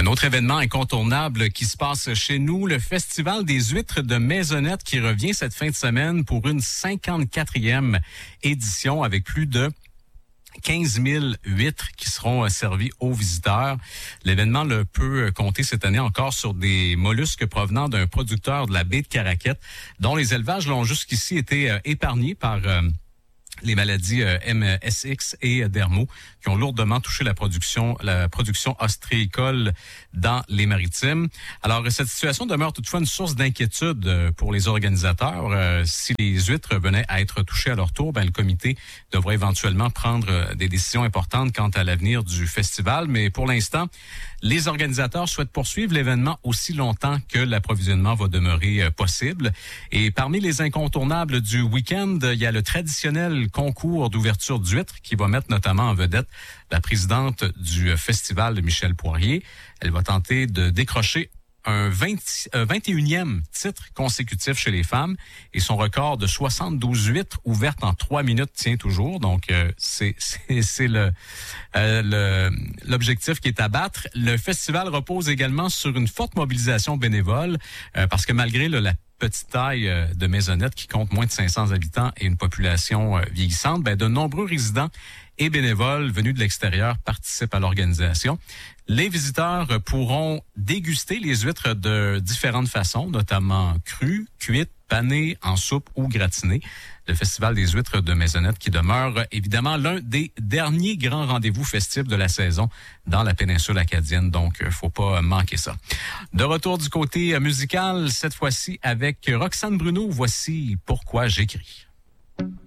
Un autre événement incontournable qui se passe chez nous, le Festival des huîtres de Maisonnette qui revient cette fin de semaine pour une 54e édition avec plus de 15 000 huîtres qui seront servies aux visiteurs. L'événement peut compter cette année encore sur des mollusques provenant d'un producteur de la baie de Caraquette, dont les élevages l'ont jusqu'ici été épargnés par les maladies MSX et Dermo qui ont lourdement touché la production ostréicole dans les maritimes. Alors, cette situation demeure toutefois une source d'inquiétude pour les organisateurs. Si les huîtres venaient à être touchées à leur tour, le comité devrait éventuellement prendre des décisions importantes quant à l'avenir du festival. Mais pour l'instant, les organisateurs souhaitent poursuivre l'événement aussi longtemps que l'approvisionnement va demeurer possible. Et parmi les incontournables du week-end, il y a le traditionnel concours d'ouverture d'huîtres qui va mettre notamment en vedette la présidente du festival, Michèle Poirier. Elle va tenter de décrocher un 21e titre consécutif chez les femmes et son record de 72 huîtres ouvertes en 3 minutes tient toujours. Donc, c'est l'objectif qui est à battre. Le festival repose également sur une forte mobilisation bénévole parce que malgré la petite taille de Maisonnette qui compte moins de 500 habitants et une population vieillissante, de nombreux résidents et bénévoles venus de l'extérieur participent à l'organisation. Les visiteurs pourront déguster les huîtres de différentes façons, notamment crues, cuites, panées, en soupe ou gratinées. Le Festival des huîtres de Maisonnette qui demeure évidemment l'un des derniers grands rendez-vous festifs de la saison dans la péninsule acadienne. Donc, faut pas manquer ça. De retour du côté musical, cette fois-ci avec Roxane Bruno. Voici Pourquoi j'écris.